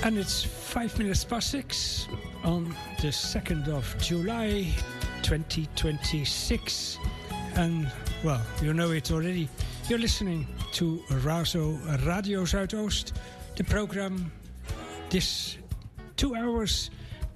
And it's 5 minutes past 6 on the 2nd of July 2026. And, well, you know it already. You're listening to Razo Radio Zuidoost. The program this 2 hours